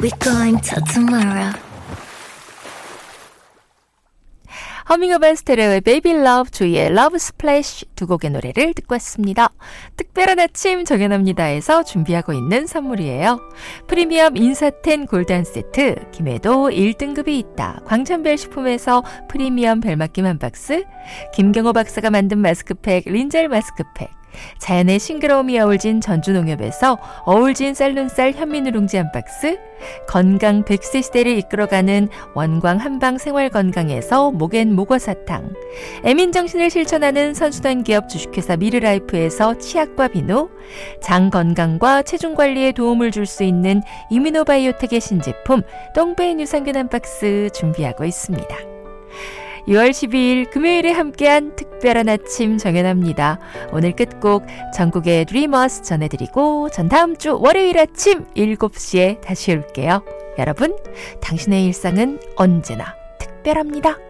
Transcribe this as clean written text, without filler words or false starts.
We're going to tomorrow. 허밍어반 스테레오의 Baby Love, 조이의 Love Splash 두 곡의 노래를 듣고 왔습니다. 특별한 아침 정연합니다에서 준비하고 있는 선물이에요. 프리미엄 인사텐 골단 세트, 김해도 1등급이 있다. 광천별 식품에서 프리미엄 별맛김 한 박스, 김경호 박사가 만든 마스크팩, 린젤 마스크팩, 자연의 싱그러움이 어울진 전주농협에서 어울진 쌀눈쌀 현미누룽지 한 박스, 건강 100세 시대를 이끌어가는 원광 한방 생활건강에서 목엔 목어사탕, 애민정신을 실천하는 선수단 기업 주식회사 미르라이프에서 치약과 비누, 장 건강과 체중 관리에 도움을 줄 수 있는 이뮤노바이오텍의 신제품 똥배인 유산균 한 박스 준비하고 있습니다. 6월 12일 금요일에 함께한 특별한 아침 정연합니다. 오늘 끝곡 전국의 드리머스 전해드리고 전 다음 주 월요일 아침 7시에 다시 올게요. 여러분, 당신의 일상은 언제나 특별합니다.